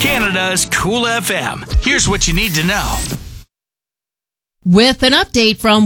Canada's Cool FM. Here's what you need to know. With an update from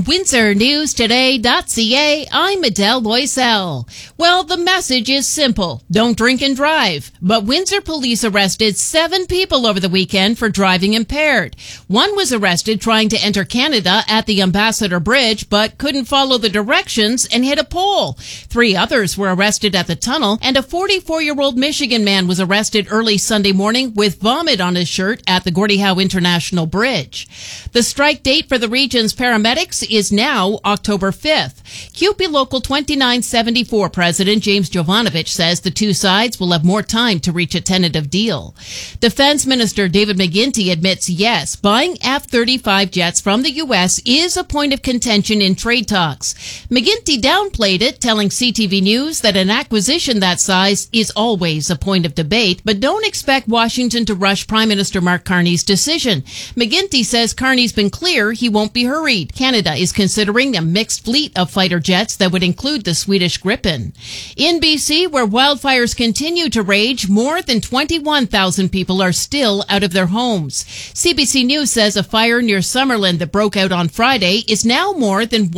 WindsorNewsToday.ca, I'm Adele Loisel. Well, the message is simple. Don't drink and drive. But Windsor police arrested 7 people over the weekend for driving impaired. One was arrested trying to enter Canada at the Ambassador Bridge, but couldn't follow the directions and hit a pole. 3 others were arrested at the tunnel, and a 44-year-old Michigan man was arrested early Sunday morning with vomit on his shirt at the Gordie Howe International Bridge. The strike date for the region's paramedics is now October 5th. CUPE Local 2974 President James Jovanovich says the two sides will have more time to reach a tentative deal. Defense Minister David McGuinty admits, yes, buying F-35 jets from the U.S. is a point of contention in trade talks. McGuinty downplayed it, telling CTV News that an acquisition that size is always a point of debate, but don't expect Washington to rush Prime Minister Mark Carney's decision. McGuinty says Carney's been clear he won't be hurried. Canada is considering a mixed fleet of fighter jets that would include the Swedish Gripen. In BC, where wildfires continue to rage, more than 21,000 people are still out of their homes. CBC News says a fire near Summerland that broke out on Friday is now more than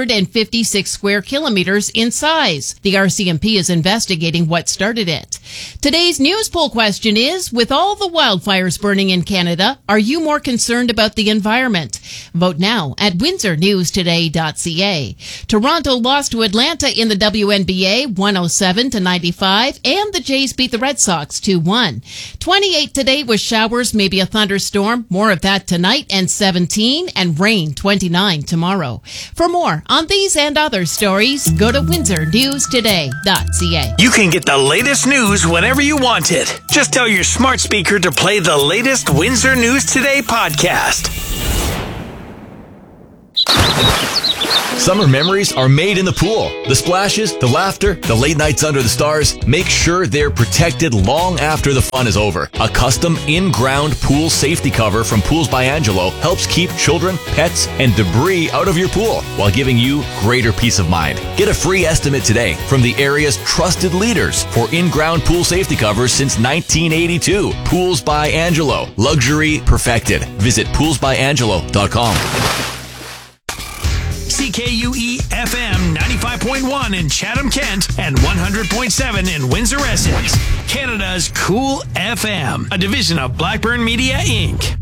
156 square kilometers in size. The RCMP is investigating what started it. Today's news poll question is, with all the wildfires burning in Canada, are you more concerned about the environment? Vote now at WindsorNewsToday.ca. Toronto lost to Atlanta in the WNBA 107-95, and the Jays beat the Red Sox 2-1. 28 today with showers, maybe a thunderstorm. More of that tonight, and 17, and rain 29 tomorrow. For more on these and other stories, go to WindsorNewsToday.ca. You can get the latest news whenever you want it. Just tell your smart speaker to play the latest Windsor News Today podcast. Summer memories are made in the pool. The splashes, the laughter, the late nights under the stars. Make sure they're protected long after the fun is over. A custom in-ground pool safety cover from Pools by Angelo helps keep children, pets, and debris out of your pool while giving you greater peace of mind. Get a free estimate today from the area's trusted leaders for in-ground pool safety covers since 1982. Pools by Angelo. Luxury perfected. Visit poolsbyangelo.com. CKUE FM 95.1 in Chatham-Kent and 100.7 in Windsor-Essex. Canada's Cool FM, a division of Blackburn Media, Inc.